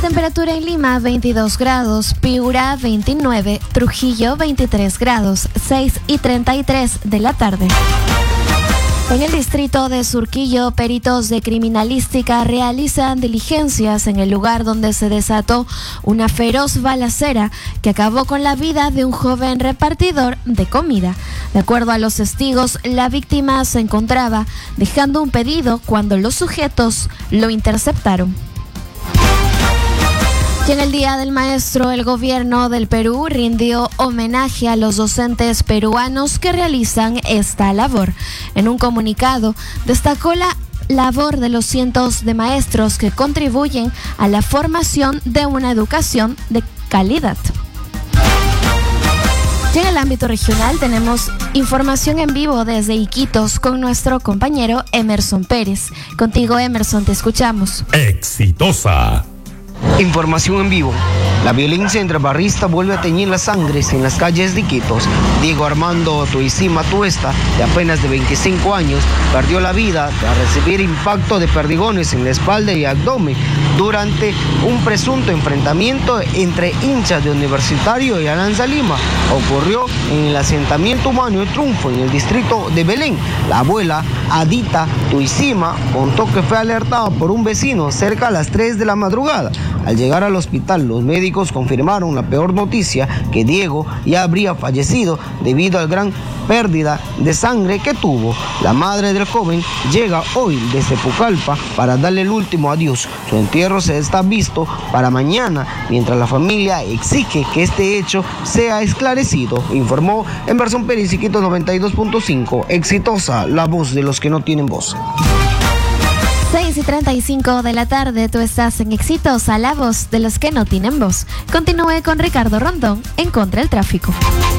temperatura en Lima 22 grados, Piura 29, Trujillo 23 grados, 6:33 de la tarde. En el distrito de Surquillo, peritos de criminalística realizan diligencias en el lugar donde se desató una feroz balacera que acabó con la vida de un joven repartidor de comida. De acuerdo a los testigos, la víctima se encontraba dejando un pedido cuando los sujetos lo interceptaron. Y en el Día del Maestro, el gobierno del Perú rindió homenaje a los docentes peruanos que realizan esta labor. En un comunicado, destacó la labor de los cientos de maestros que contribuyen a la formación de una educación de calidad. Y en el ámbito regional tenemos información en vivo desde Iquitos con nuestro compañero Emerson Pérez. Contigo, Emerson, te escuchamos. Exitosa. Información en vivo. La violencia entre barristas vuelve a teñir las sangres en las calles de Iquitos. Diego Armando Tuisima Tuesta, de apenas de 25 años, perdió la vida tras recibir impacto de perdigones en la espalda y abdomen durante un presunto enfrentamiento entre hinchas de Universitario y Alianza Lima. Ocurrió en el asentamiento humano El Triunfo, en el distrito de Belén. La abuela, Adita Tuisima, contó que fue alertada por un vecino cerca a las 3 de la madrugada. Al llegar al hospital, los médicos confirmaron la peor noticia, que Diego ya habría fallecido debido a la gran pérdida de sangre que tuvo. La madre del joven llega hoy desde Pucallpa para darle el último adiós. Su entierro se está visto para mañana, mientras la familia exige que este hecho sea esclarecido, informó Emerson Pérez, Iquitos 92.5. Exitosa, la voz de los que no tienen voz. 6:35 de la tarde, tú estás en Exitosa, la voz de los que no tienen voz. Continúe con Ricardo Rondón en Contra el Tráfico.